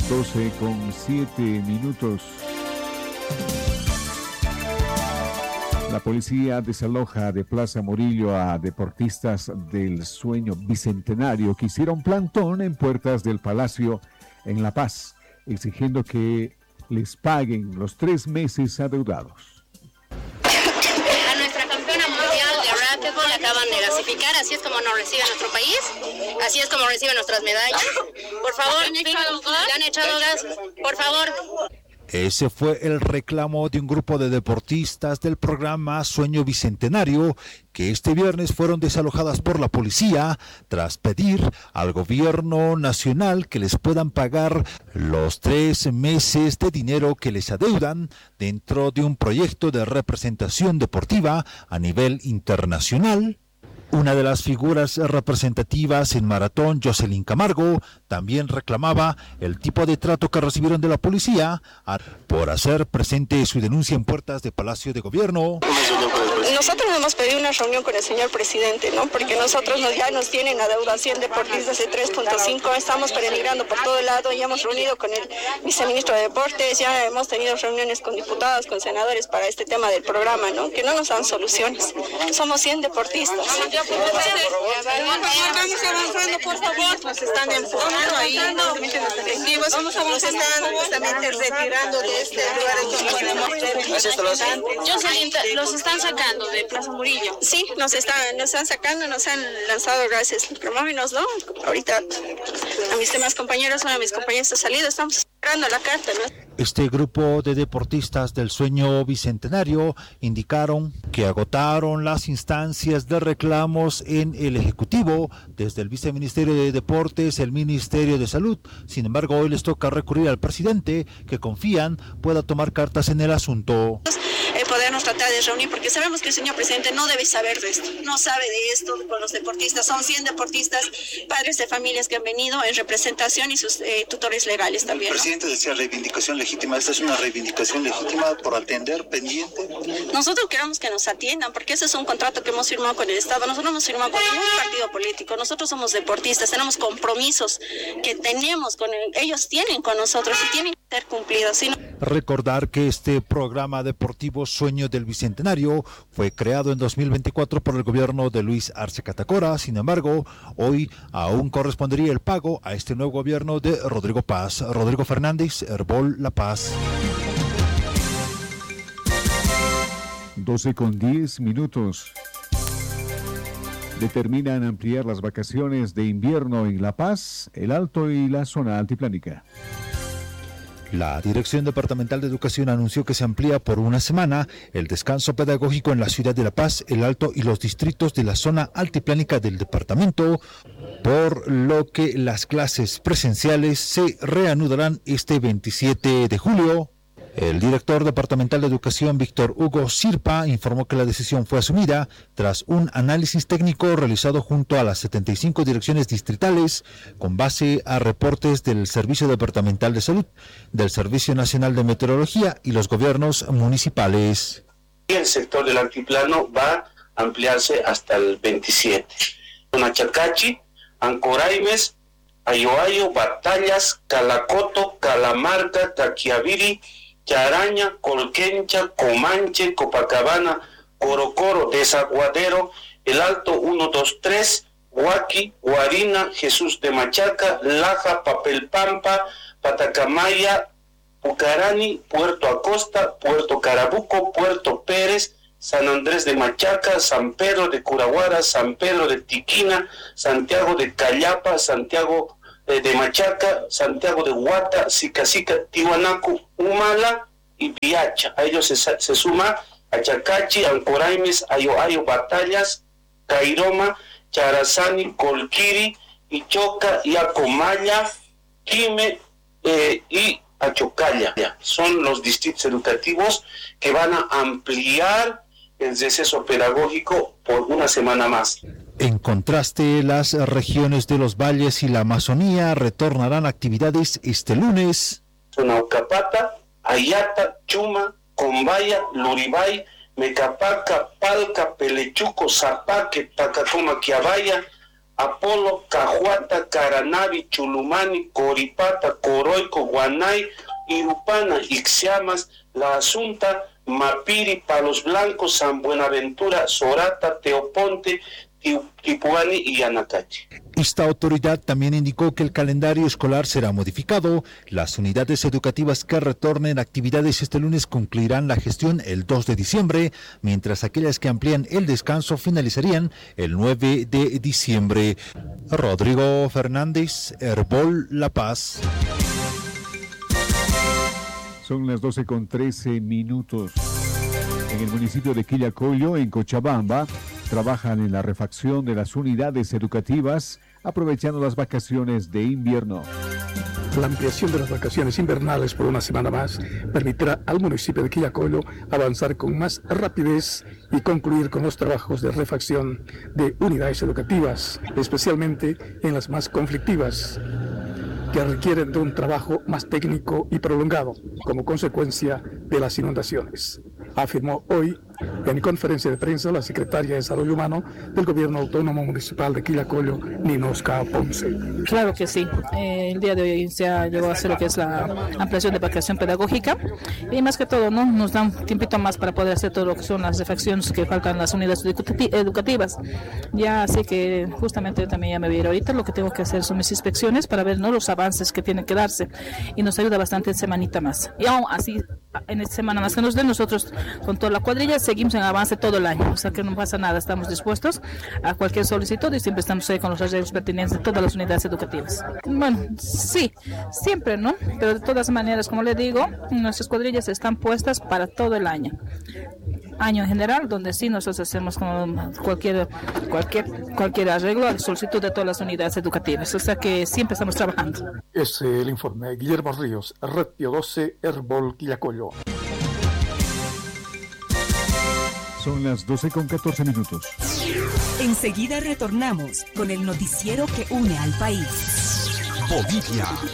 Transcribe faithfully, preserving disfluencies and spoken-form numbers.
doce con siete minutos. La policía desaloja de Plaza Murillo a deportistas del Sueño Bicentenario que hicieron plantón en puertas del Palacio en La Paz, exigiendo que les paguen los tres meses adeudados. A nuestra campeona mundial de racquetball la acaban de gasificar, así es como nos recibe nuestro país, así es como reciben nuestras medallas. Por favor, le han echado gas, por favor. Ese fue el reclamo de un grupo de deportistas del programa Sueño Bicentenario que este viernes fueron desalojadas por la policía tras pedir al gobierno nacional que les puedan pagar los tres meses de dinero que les adeudan dentro de un proyecto de representación deportiva a nivel internacional. Una de las figuras representativas en maratón, Jocelyn Camargo, también reclamaba el tipo de trato que recibieron de la policía por hacer presente su denuncia en puertas de Palacio de Gobierno. Nosotros hemos pedido una reunión con el señor presidente, ¿no? Porque nosotros nos, ya nos tienen adeudación deportistas de tres punto cinco, estamos peregrinando por todo lado, ya hemos reunido con el viceministro de Deportes, ya hemos tenido reuniones con diputados, con senadores para este tema del programa, ¿no? Que no nos dan soluciones. Somos cien deportistas. Vamos avanzando, por favor. Nos están enfocando ahí. Vamos avanzando, nos están justamente retirando de este lugar en que podemos tener. Jocelyn, los están sacando de Plaza Murillo. Sí, nos están, nos están sacando, nos han lanzado gases lacrimógenos, ¿no? Ahorita a mis demás compañeros, uno de mis compañeros ha salido, estamos esperando la carta, ¿no? Este grupo de deportistas del Sueño Bicentenario indicaron que agotaron las instancias de reclamos en el Ejecutivo, desde el Viceministerio de Deportes, el Ministerio de Salud. Sin embargo, hoy les toca recurrir al presidente, que confían pueda tomar cartas en el asunto. Eh, podernos tratar de reunir, porque sabemos que el señor presidente no debe saber de esto, no sabe de esto con los deportistas. Son cien deportistas, padres de familias que han venido en representación y sus eh, tutores legales también, ¿no? El presidente decía reivindicación legítima. ¿Esta es una reivindicación legítima por atender pendiente? Nosotros queremos que nos atiendan, porque ese es un contrato que hemos firmado con el Estado. Nosotros no hemos firmado con ningún partido político, nosotros somos deportistas, tenemos compromisos que tenemos con el, ellos tienen con nosotros y tienen que ser cumplidos. ¿Sí? Recordar que este programa deportivo Sueño del Bicentenario fue creado en dos mil veinticuatro por el gobierno de Luis Arce Catacora. Sin embargo, hoy aún correspondería el pago a este nuevo gobierno de Rodrigo Paz. Rodrigo Fernández, Herbol La Paz. doce con diez minutos. Determinan ampliar las vacaciones de invierno en La Paz, El Alto y la zona altiplánica. La Dirección Departamental de Educación anunció que se amplía por una semana el descanso pedagógico en la ciudad de La Paz, El Alto y los distritos de la zona altiplánica del departamento, por lo que las clases presenciales se reanudarán este veintisiete de julio. El director departamental de Educación, Víctor Hugo Sirpa, informó que la decisión fue asumida tras un análisis técnico realizado junto a las setenta y cinco direcciones distritales con base a reportes del Servicio Departamental de Salud, del Servicio Nacional de Meteorología y los gobiernos municipales. El sector del altiplano va a ampliarse hasta el veintisiete. Achacachi, Ancoraimes, Ayoayo, Batallas, Calacoto, Calamarca, Taquiaviri, Charaña, Colquencha, Comanche, Copacabana, Corocoro, Desaguadero, El Alto uno dos tres, Huaki, Guarina, Jesús de Machaca, Laja, Papelpampa, Patacamaya, Pucarani, Puerto Acosta, Puerto Carabuco, Puerto Pérez, San Andrés de Machaca, San Pedro de Curaguara, San Pedro de Tiquina, Santiago de Callapa, Santiago de Machaca, Santiago de Huata, Sicacica, Tiwanaku, Humala y Piacha. A ellos se, se suma Achacachi, Ancoraimes, Ayoayo, Batallas, Cairoma, Charazani, Colquiri, Ichoca, Yacomaya, Quime eh, y Achocalla. Son los distritos educativos que van a ampliar el receso pedagógico por una semana más. En contraste, las regiones de los valles y la Amazonía retornarán a actividades este lunes. Sonaucapata, Ayata, Chuma, Combaya, Luribay, Mecapaca, Palca, Pelechuco, Zapaque, Pacacoma, Quiabaya, Apolo, Cajuata, Caranavi, Chulumani, Coripata, Coroico, Guanay, Irupana, Ixiamas, La Asunta, Mapiri, Palos Blancos, San Buenaventura, Sorata, Teoponte, Tipuani y Anacachi. Esta autoridad también indicó que el calendario escolar será modificado. Las unidades educativas que retornen actividades este lunes concluirán la gestión el dos de diciembre, mientras aquellas que amplían el descanso finalizarían el nueve de diciembre. Rodrigo Fernández, Herbol, La Paz. Son las doce con trece minutos. En el municipio de Quillacollo, en Cochabamba, trabajan en la refacción de las unidades educativas, aprovechando las vacaciones de invierno. La ampliación de las vacaciones invernales por una semana más permitirá al municipio de Quillacollo avanzar con más rapidez y concluir con los trabajos de refacción de unidades educativas, especialmente en las más conflictivas, que requieren de un trabajo más técnico y prolongado como consecuencia de las inundaciones, afirmó hoy en conferencia de prensa la secretaria de Desarrollo Humano del Gobierno Autónomo Municipal de Quillacollo, Ninosca Ponce. Claro que sí. Eh, el día de hoy se ha llegado a hacer lo que es la ampliación de vacación pedagógica y más que todo, ¿no? Nos dan un tiempito más para poder hacer todo lo que son las refacciones que faltan en las unidades educativas. Ya así que justamente también ya me voy a ir ahorita. Lo que tengo que hacer son mis inspecciones para ver, ¿no?, los avances que tienen que darse y nos ayuda bastante semanita más. Y aún así, en esta semana más que nos den, nosotros con toda la cuadrilla seguimos en avance todo el año, o sea que no pasa nada, estamos dispuestos a cualquier solicitud y siempre estamos ahí con los arreglos pertinentes de todas las unidades educativas. Bueno, sí, siempre, ¿no? Pero de todas maneras, como le digo, nuestras cuadrillas están puestas para todo el año. Año en general, donde sí nosotros hacemos como cualquier cualquier cualquier arreglo a solicitud de todas las unidades educativas, o sea que siempre estamos trabajando. Es el informe. Guillermo Ríos, Red Pío doce, Herbol, Quillacollo. Son las doce con catorce minutos. Enseguida retornamos con el noticiero que une al país. Bolivia